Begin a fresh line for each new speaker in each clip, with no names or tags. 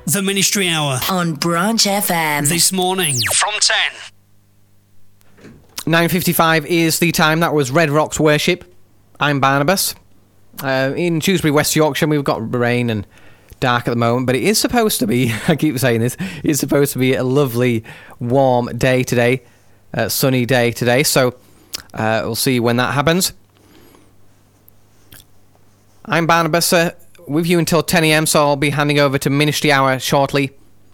The Ministry Hour
on Branch FM.
This morning from 10.
9:55 is the time. That was Red Rocks Worship. I'm Barnabas. In Dewsbury, West Yorkshire, we've got rain and dark at the moment, but it is supposed to be, I keep saying this, it's supposed to be a lovely, warm day today, sunny day today, so we'll see when that happens. I'm Barnabas, with you until 10 a.m, so I'll be handing over to Ministry Hour shortly.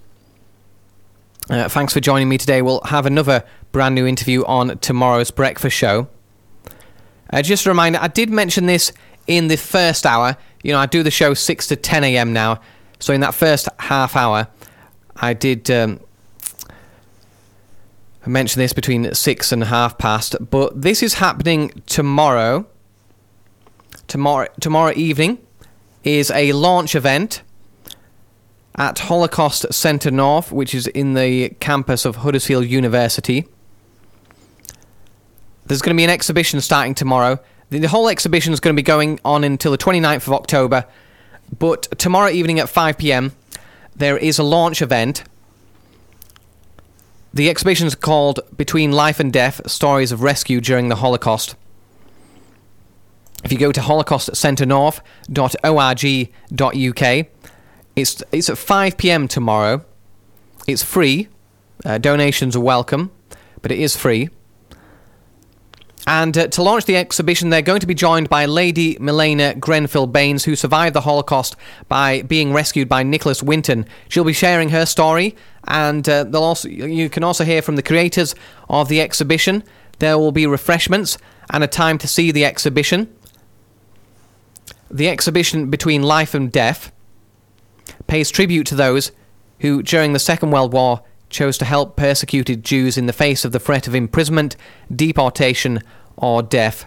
Thanks for joining me today. We'll have another brand new interview on tomorrow's breakfast show. Just a reminder, I did mention this in the first hour. You know, I do the show 6 to 10 a.m. now. So in that first half hour, I did mention this between 6 and half past. But this is happening tomorrow. Tomorrow evening is a launch event at Holocaust Centre North, which is in the campus of Huddersfield University. There's going to be an exhibition starting tomorrow. The whole exhibition is going to be going on until the 29th of October. But tomorrow evening at 5 p.m, there is a launch event. The exhibition is called Between Life and Death, Stories of Rescue During the Holocaust. If you go to holocaustcenternorth.org.uk, it's at 5 p.m. tomorrow. It's free. Donations are welcome, but it is free. And to launch the exhibition, they're going to be joined by Lady Milena Grenfell Baines, who survived the Holocaust by being rescued by Nicholas Winton. She'll be sharing her story, and you can also hear from the creators of the exhibition. There will be refreshments and a time to see the exhibition. The exhibition Between Life and Death pays tribute to those who, during the Second World War, chose to help persecuted Jews in the face of the threat of imprisonment, deportation, or death.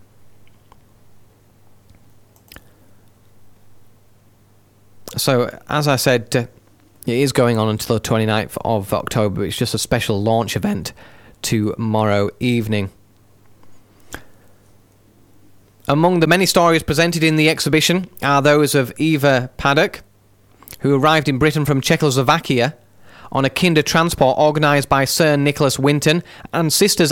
So, as I said, it is going on until the 29th of October. It's just a special launch event tomorrow evening. Among the many stories presented in the exhibition are those of Eva Paddock, who arrived in Britain from Czechoslovakia on a kinder transport organised by Sir Nicholas Winton, and sisters